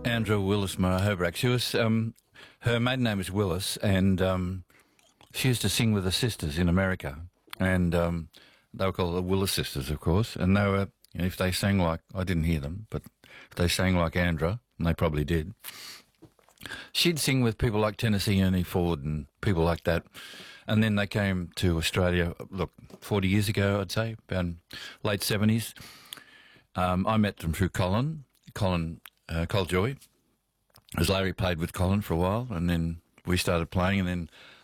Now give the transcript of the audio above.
Andrew Willis Hobrack. She was, her maiden name was Willis, and she used to sing with the sisters in America, and they were called the Willis sisters, of course, and they were, if they sang like, I didn't hear them, but if they sang like Andra, and they probably did, she'd sing with people like Tennessee Ernie Ford and people like that. And then they came to Australia, 40 years ago, I'd say, about late 70s. I met them through Colin Joy, as Larry played with Colin for a while, and then we started playing, and then